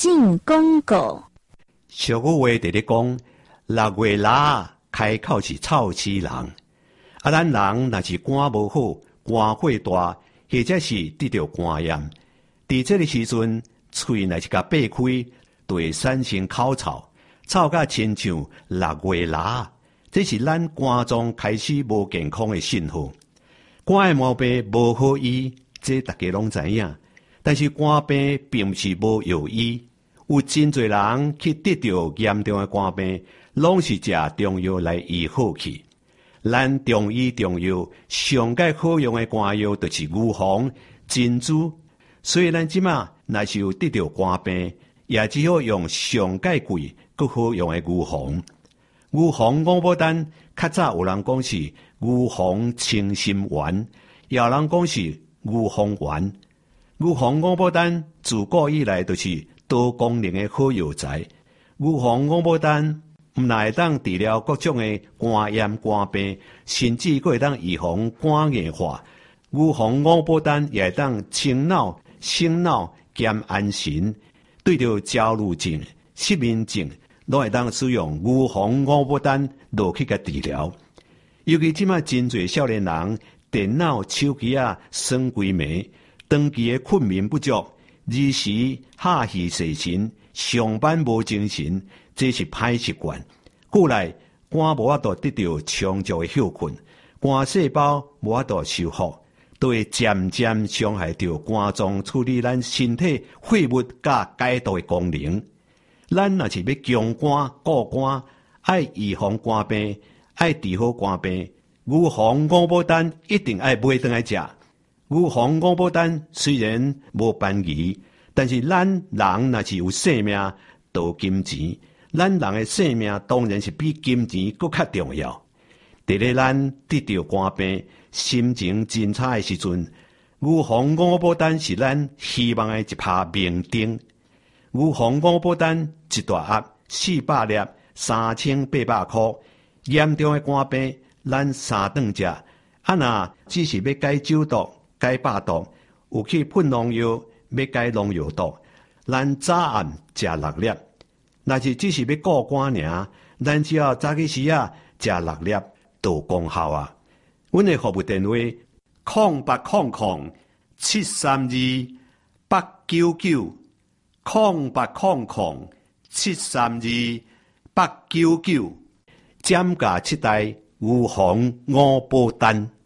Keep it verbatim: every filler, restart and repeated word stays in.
进广告。 俗语话直咧讲，六月腊开口是臭死人。啊，咱人若是肝无好，肝火大，或者是得着肝炎，伫这个时阵，喙若是甲闭开，就会产生口臭，臭甲亲像六月腊。这是咱肝脏开始无健康的信号。肝的毛病无好医，这大家拢知影。但是肝病并不是无药医，有真侪人去得到严重的肝病，拢是食中药来医好去。咱中医中药上界好用的肝药就是牛黄、珍珠，所以咱即马若是有得到肝病，也只好用上界贵、搁好用的牛黄。牛黄五宝丹，较早有人讲是牛黄清心丸，也有人讲是牛黄丸。牛黄五宝丹自古以来就是多功能的好药材。牛黄五宝丹毋但会当治疗各种的肝炎、肝病，甚至佫会当预防肝硬化。牛黄五宝丹也会当清脑、醒脑、减安神。对着焦虑症、失眠症，拢会当使用牛黄五宝丹落去甲治疗。尤其即马真侪少年人电脑、手机啊耍规暝，长期的困眠不足，日时下气细神，上班无精神，这是歹习惯。故来肝无法度得到充足的休困，肝细胞无法度修复，都会渐渐伤害到肝脏处理咱身体废物甲解毒的功能。咱若是要强肝固肝，爱预防肝病，爱治好肝病，牛黄五宝丹一定爱买回来食。牛黄五宝丹虽然无便宜，但是咱人若是有性命，就有金钱。咱人的性命当然是比金钱更较重要。伫咧咱得到肝病、心情真差的时阵，牛黄五宝丹是咱希望的一拍明灯。牛黄五宝丹一大盒四百粒，三千八百块。严重的肝病，咱三顿食。啊若只是要解酒毒、解百毒，有去喷农药，要解农药毒，咱早暗食六粒。若是只是要顾肝尔，咱只要早起时啊食六粒就有功效啊。阮的服务电话：空八空空七三二八九九，空八空空七三二八九九，减价七代牛黄五宝丹。